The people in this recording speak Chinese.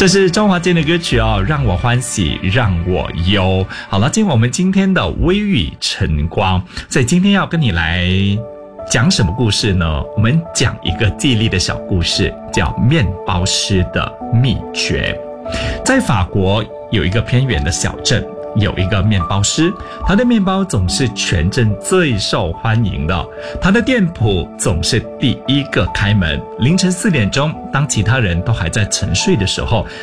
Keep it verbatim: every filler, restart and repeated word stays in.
这是周华健的歌曲哦，让我欢喜让我忧。好了，进入我们今天的微雨晨光，所以今天要跟你来讲什么故事呢？我们讲一个记忆力的小故事，叫面包师的秘诀。在法国有一个偏远的小镇，有一个面包师，他的面包总是全镇最受欢迎的。他的店铺总是第一个开门。凌晨四点钟，当其他人都还在沉睡的时候，